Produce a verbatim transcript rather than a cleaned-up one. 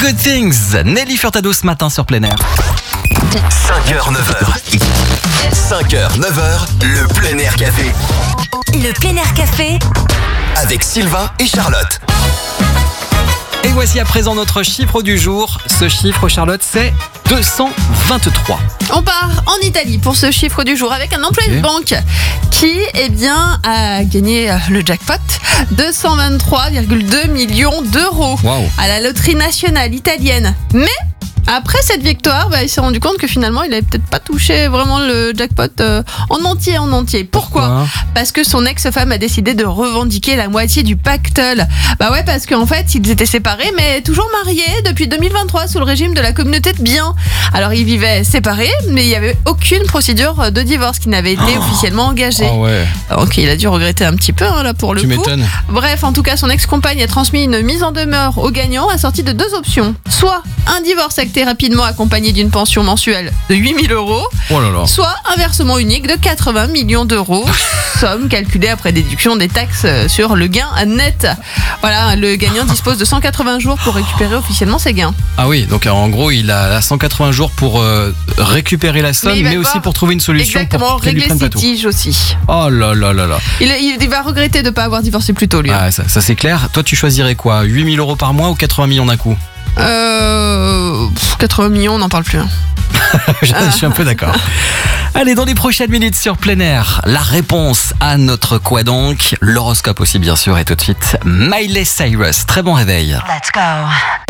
Good Things, Nelly Furtado ce matin sur Plein Air. cinq heures neuf heures. cinq heures neuf heures, le Plein Air Café. Le Plein Air Café Avec Sylvain et Charlotte. Et voici à présent notre chiffre du jour. Ce chiffre, Charlotte, c'est deux cent vingt-trois. On part en Italie pour ce chiffre du jour avec un employé Ok. de banque qui eh bien, a gagné le jackpot deux cent vingt-trois virgule deux millions d'euros Waouh. à la loterie nationale italienne. Mais après cette victoire, bah, il s'est rendu compte que finalement il avait peut-être pas touché vraiment le jackpot euh, en entier en entier. Pourquoi ? Parce que son ex-femme a décidé de revendiquer la moitié du pactole. Bah ouais, parce qu'en fait ils étaient séparés mais toujours mariés depuis deux mille vingt-trois sous le régime de la communauté de biens. Alors ils vivaient séparés mais il n'y avait aucune procédure de divorce qui n'avait été Oh. officiellement engagée. Ah ouais, Donc il a dû regretter un petit peu hein, là pour le tu coup. m'étonnes. Bref, en tout cas, son ex-compagne a transmis une mise en demeure au gagnant assortie de deux options. Soit un divorce acté rapidement accompagné d'une pension mensuelle de huit mille euros, Oh là là. soit un versement unique de quatre-vingts millions d'euros, somme calculée après déduction des taxes sur le gain net. Voilà, le gagnant dispose de cent quatre-vingts jours pour récupérer officiellement ses gains. Ah oui, donc en gros, il a cent quatre-vingts jours pour euh, récupérer la somme, Mais il va mais, devoir aussi pour trouver une solution Exactement, pour qu'il lui régler prenne ses pas tout. tiges aussi. Oh là là là là. Il, il, il va regretter de ne pas avoir divorcé plus tôt, lui. Ah, ça, ça c'est clair. Toi, tu choisirais quoi, huit mille euros par mois ou quatre-vingts millions d'un coup? Euh, pff, quatre-vingts millions, on n'en parle plus. hein. Je je suis un peu d'accord. Allez, dans les prochaines minutes sur Plein Air, la réponse à notre quoi donc, l'horoscope aussi bien sûr, et tout de suite Miley Cyrus. Très bon réveil. Let's go.